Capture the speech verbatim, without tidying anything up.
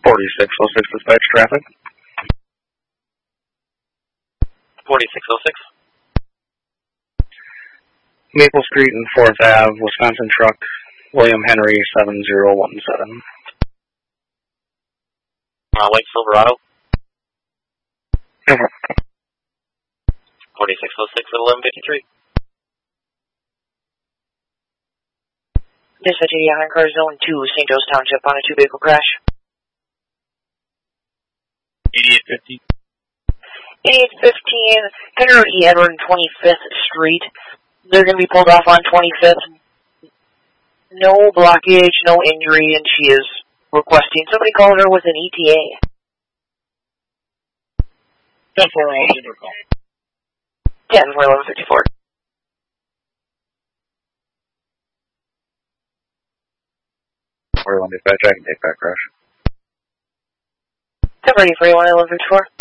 forty-six oh six dispatch traffic. forty-six oh six. Maple Street and fourth Avenue, Wisconsin truck, William Henry seven zero one seven. Uh, white Silverado. Over. forty-six oh six at eleven fifty-three. Dispatch eighty-nine car zone two, Saint Joe's Township on a two-vehicle crash. eighty-eight fifty. eighty-eight fifteen, Henry E. Edward and twenty-fifth Street. They're going to be pulled off on twenty-fifth. No blockage, no injury, and she is requesting somebody call her with an E T A. ten four oh zero call. ten four eleven fifty-four. Four one dispatch, I can take that crash. ten ready for eleven fifty-four.